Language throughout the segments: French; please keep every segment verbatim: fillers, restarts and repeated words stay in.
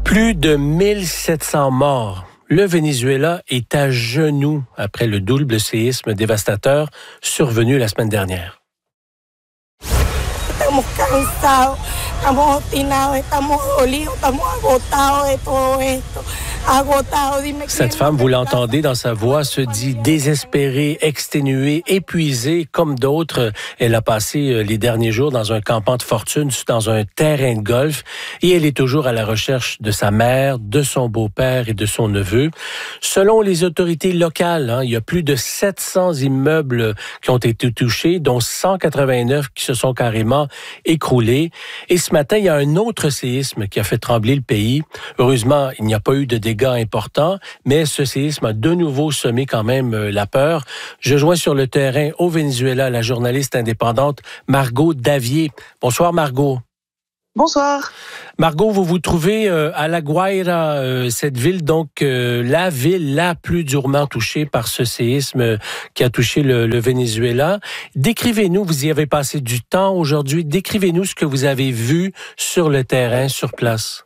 Plus de mille sept cents morts. Le Venezuela est à genoux après le double séisme dévastateur survenu la semaine dernière. Estamos cansados, estamos obstinados, estamos dolidos, estamos agotados de todo esto. Cette femme, vous l'entendez dans sa voix, se dit désespérée, exténuée, épuisée. Comme d'autres, elle a passé les derniers jours dans un campement de fortune, dans un terrain de golf. Et elle est toujours à la recherche de sa mère, de son beau-père et de son neveu. Selon les autorités locales, hein, il y a plus de sept cents immeubles qui ont été touchés, dont cent quatre-vingt-neuf qui se sont carrément écroulés. Et ce matin, il y a un autre séisme qui a fait trembler le pays. Heureusement, il n'y a pas eu de dégâts important, mais ce séisme a de nouveau semé quand même la peur. Je joins sur le terrain au Venezuela la journaliste indépendante Margot Davier. Bonsoir Margot. Bonsoir. Margot, vous vous trouvez euh, à La Guaira, euh, cette ville, donc euh, la ville la plus durement touchée par ce séisme euh, qui a touché le, le Venezuela. Décrivez-nous, vous y avez passé du temps aujourd'hui, décrivez-nous ce que vous avez vu sur le terrain, sur place.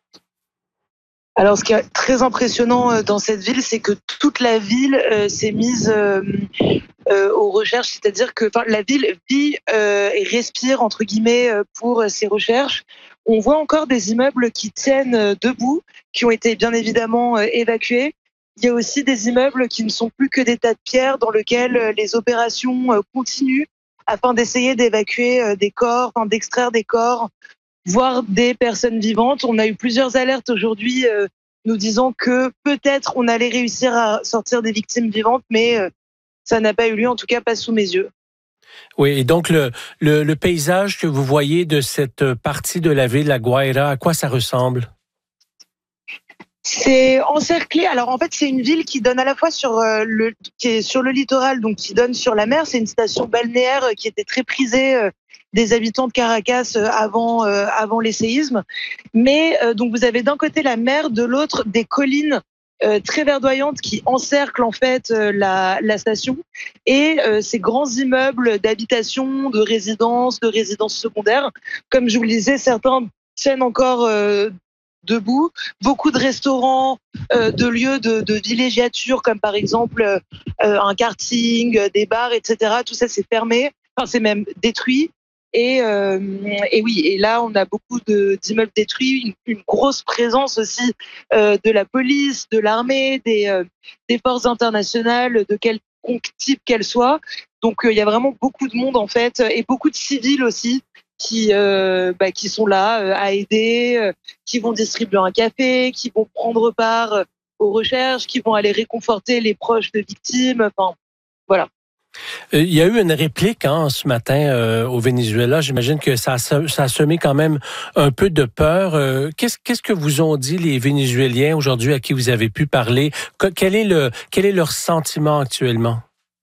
Alors, ce qui est très impressionnant dans cette ville, c'est que toute la ville euh, s'est mise euh, euh, aux recherches, c'est-à-dire que la ville vit euh, et respire, entre guillemets, pour ses recherches. On voit encore des immeubles qui tiennent debout, qui ont été bien évidemment euh, évacués. Il y a aussi des immeubles qui ne sont plus que des tas de pierres dans lesquels les opérations euh, continuent afin d'essayer d'évacuer euh, des corps, enfin, d'extraire des corps, voire des personnes vivantes. On a eu plusieurs alertes aujourd'hui euh, nous disant que peut-être on allait réussir à sortir des victimes vivantes, mais euh, ça n'a pas eu lieu, en tout cas pas sous mes yeux. Oui, et donc le, le, le paysage que vous voyez de cette partie de la ville, La Guaira, à quoi ça ressemble? C'est encerclé. Alors en fait, c'est une ville qui donne à la fois sur euh, le qui est sur le littoral, donc qui donne sur la mer. C'est une station balnéaire qui était très prisée euh, des habitants de Caracas euh, avant euh, avant les séismes. Mais euh, donc vous avez d'un côté la mer, de l'autre des collines euh, très verdoyantes qui encerclent en fait euh, la la station et euh, ces grands immeubles d'habitation, de résidences, de résidences secondaires. Comme je vous le disais, certains tiennent encore euh, debout, beaucoup de restaurants, euh, de lieux de, de villégiature comme par exemple euh, un karting, des bars, et cetera. Tout ça c'est fermé, enfin c'est même détruit. Et, euh, et oui, et là on a beaucoup de, d'immeubles détruits, une, une grosse présence aussi euh, de la police, de l'armée, des, euh, des forces internationales, de quelconque type qu'elles soient. Donc euh, il y a vraiment beaucoup de monde en fait, et beaucoup de civils aussi. Qui, euh, bah, qui sont là euh, à aider, euh, qui vont distribuer un café, qui vont prendre part euh, aux recherches, qui vont aller réconforter les proches de victimes. Enfin, voilà. Euh, il y a eu une réplique hein, ce matin euh, au Venezuela. J'imagine que ça a, ça a semé quand même un peu de peur. Euh, qu'est-ce, qu'est-ce que vous ont dit les Vénézuéliens aujourd'hui à qui vous avez pu parler? Que, quel est le, quel est leur sentiment actuellement?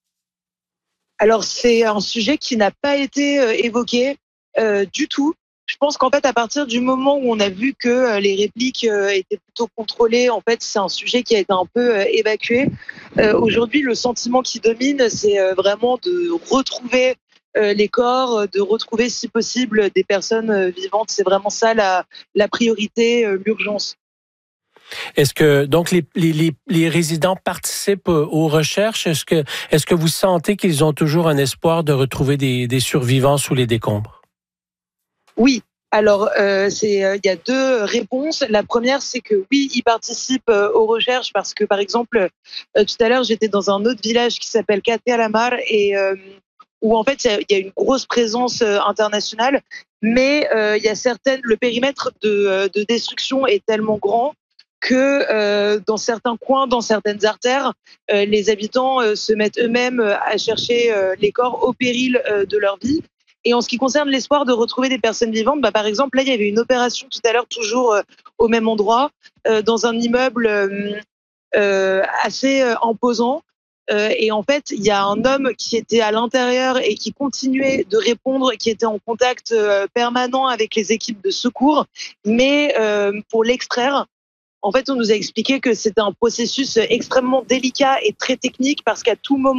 Alors, c'est un sujet qui n'a pas été euh, évoqué. Euh, du tout. Je pense qu'en fait, à partir du moment où on a vu que euh, les répliques euh, étaient plutôt contrôlées, en fait, c'est un sujet qui a été un peu euh, évacué. Euh, aujourd'hui, le sentiment qui domine, c'est euh, vraiment de retrouver euh, les corps, de retrouver, si possible, des personnes euh, vivantes. C'est vraiment ça la, la priorité, euh, l'urgence. Est-ce que donc les, les, les résidents participent aux recherches? Est-ce que, est-ce que vous sentez qu'ils ont toujours un espoir de retrouver des, des survivants sous les décombres? Oui, alors euh, c'est euh, il y a deux réponses. La première, c'est que oui, ils participent euh, aux recherches parce que par exemple, euh, tout à l'heure, j'étais dans un autre village qui s'appelle Cate-Alamar et euh, où en fait il y, y a une grosse présence euh, internationale, mais euh, il y a certaines, le périmètre de, de destruction est tellement grand que euh, dans certains coins, dans certaines artères, euh, les habitants euh, se mettent eux-mêmes à chercher euh, les corps au péril euh, de leur vie. Et en ce qui concerne l'espoir de retrouver des personnes vivantes, bah, par exemple, là, il y avait une opération tout à l'heure, toujours euh, au même endroit, euh, dans un immeuble euh, euh, assez euh, imposant. Euh, et en fait, il y a un homme qui était à l'intérieur et qui continuait de répondre, qui était en contact euh, permanent avec les équipes de secours. Mais euh, pour l'extraire, en fait, on nous a expliqué que c'était un processus extrêmement délicat et très technique parce qu'à tout moment,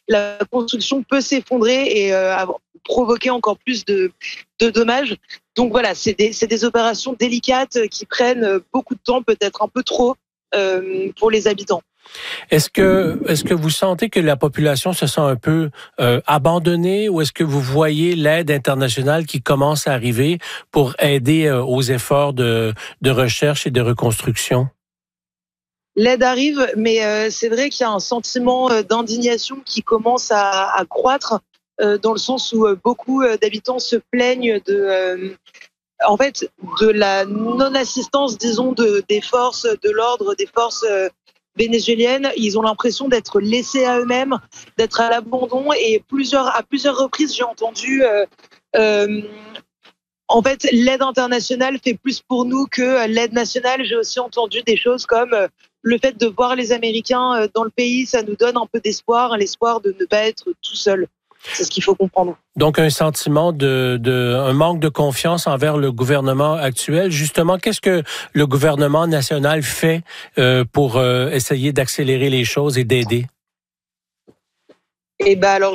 la construction peut s'effondrer et euh, provoquer encore plus de, de dommages. Donc voilà, c'est des, c'est des opérations délicates qui prennent beaucoup de temps, peut-être un peu trop euh, pour les habitants. Est-ce que, est-ce que vous sentez que la population se sent un peu euh, abandonnée ou est-ce que vous voyez l'aide internationale qui commence à arriver pour aider euh, aux efforts de, de recherche et de reconstruction? L'aide arrive, mais euh, c'est vrai qu'il y a un sentiment d'indignation qui commence à, à croître euh, dans le sens où euh, beaucoup d'habitants se plaignent de... Euh, en fait, de la non-assistance, disons, de, des forces de l'ordre, des forces euh, vénézuéliennes. Ils ont l'impression d'être laissés à eux-mêmes, d'être à l'abandon. Et plusieurs, à plusieurs reprises, j'ai entendu... Euh, euh, en fait, l'aide internationale fait plus pour nous que l'aide nationale. J'ai aussi entendu des choses comme euh, le fait de voir les Américains dans le pays, ça nous donne un peu d'espoir, l'espoir de ne pas être tout seul. C'est ce qu'il faut comprendre. Donc, un sentiment de, de, un manque de confiance envers le gouvernement actuel. Justement, qu'est-ce que le gouvernement national fait euh, pour euh, essayer d'accélérer les choses et d'aider? Eh ben alors,